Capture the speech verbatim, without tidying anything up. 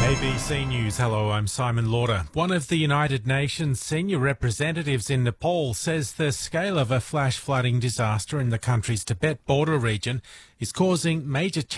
A B C News, hello, I'm Simon Lauder. One of the United Nations senior representatives in Nepal says the scale of a flash flooding disaster in the country's Tibet border region is causing major challenges